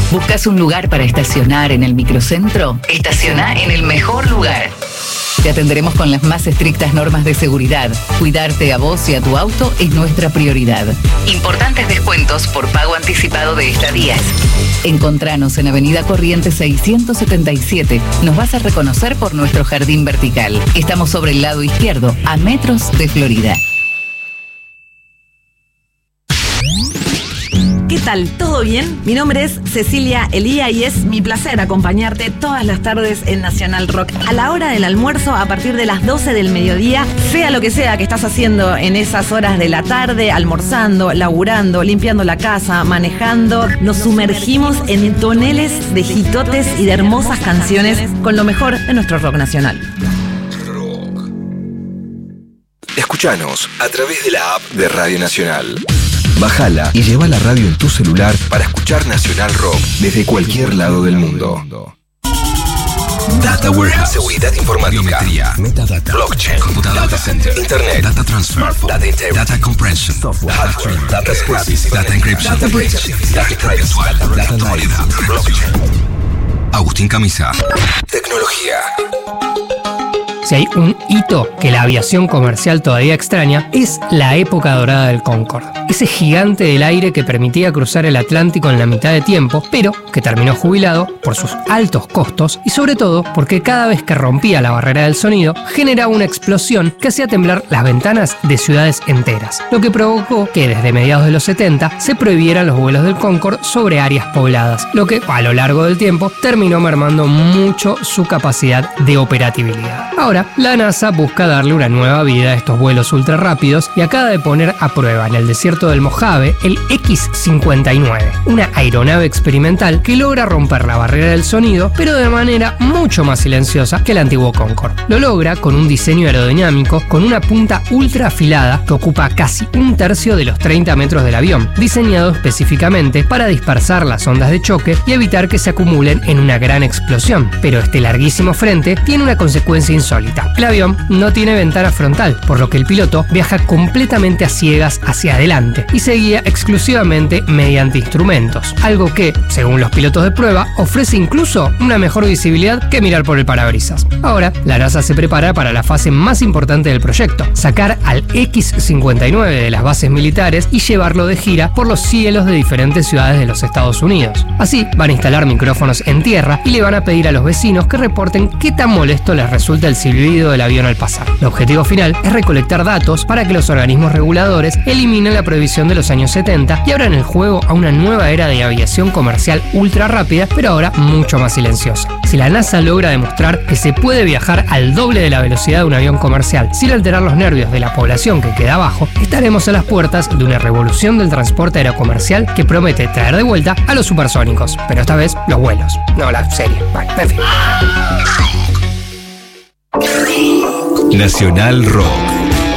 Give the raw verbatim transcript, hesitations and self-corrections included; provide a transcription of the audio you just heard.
¿Buscas un lugar para estacionar en el microcentro? Estaciona en el mejor lugar. Te atenderemos con las más estrictas normas de seguridad. Cuidarte a vos y a tu auto es nuestra prioridad. Importantes descuentos por pago anticipado de estadías. Encontranos en Avenida Corrientes seiscientos setenta y siete. Nos vas a reconocer por nuestro jardín vertical. Estamos sobre el lado izquierdo, a metros de Florida. ¿Qué tal? ¿Todo bien? Mi nombre es Cecilia Elía y es mi placer acompañarte todas las tardes en Nacional Rock. A la hora del almuerzo, a partir de las doce del mediodía, sea lo que sea que estás haciendo en esas horas de la tarde, almorzando, laburando, limpiando la casa, manejando, nos sumergimos en toneles de hitotes y de hermosas canciones con lo mejor de nuestro rock nacional. Escuchanos a través de la app de Radio Nacional. Bájala y lleva la radio en tu celular para escuchar Nacional Rock desde cualquier lado del mundo. Data Warehouse, seguridad informática, biometría, metadata, blockchain, computadora, data center, internet, data transfer, data integrity, data compression, software, hardware, data privacy, data encryption, data bridge, data privacy, data actualidad, blockchain. Agustín Camisa. Tecnología. Si hay un hito que la aviación comercial todavía extraña, es la época dorada del Concorde. Ese gigante del aire que permitía cruzar el Atlántico en la mitad de tiempo, pero que terminó jubilado por sus altos costos y sobre todo porque cada vez que rompía la barrera del sonido, generaba una explosión que hacía temblar las ventanas de ciudades enteras, lo que provocó que desde mediados de los setenta se prohibieran los vuelos del Concorde sobre áreas pobladas, lo que a lo largo del tiempo terminó mermando mucho su capacidad de operatividad. Ahora, la NASA busca darle una nueva vida a estos vuelos ultra rápidos y acaba de poner a prueba en el desierto del Mojave el equis cincuenta y nueve, una aeronave experimental que logra romper la barrera del sonido, pero de manera mucho más silenciosa que el antiguo Concorde. Lo logra con un diseño aerodinámico con una punta ultra afilada que ocupa casi un tercio de los treinta metros del avión, diseñado específicamente para dispersar las ondas de choque y evitar que se acumulen en una gran explosión. Pero este larguísimo frente tiene una consecuencia insólita. El avión no tiene ventana frontal, por lo que el piloto viaja completamente a ciegas hacia adelante y se guía exclusivamente mediante instrumentos, algo que, según los pilotos de prueba, ofrece incluso una mejor visibilidad que mirar por el parabrisas. Ahora, la NASA se prepara para la fase más importante del proyecto, sacar al equis cincuenta y nueve de las bases militares y llevarlo de gira por los cielos de diferentes ciudades de los Estados Unidos. Así, van a instalar micrófonos en tierra y le van a pedir a los vecinos que reporten qué tan molesto les resulta el silbido del avión al pasar. El objetivo final es recolectar datos para que los organismos reguladores eliminen la prohibición de los años setenta y abran el juego a una nueva era de aviación comercial ultra rápida, pero ahora mucho más silenciosa. Si la NASA logra demostrar que se puede viajar al doble de la velocidad de un avión comercial sin alterar los nervios de la población que queda abajo, estaremos a las puertas de una revolución del transporte aerocomercial que promete traer de vuelta a los supersónicos, pero esta vez los vuelos, no la serie. Bueno, en fin. Nacional Rock.